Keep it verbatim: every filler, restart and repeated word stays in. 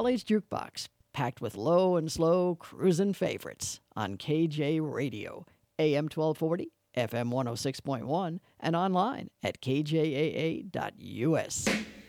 College Jukebox, packed with low and slow cruising favorites on K J Radio, A M twelve forty, F M one oh six point one, and online at k j a a dot u s.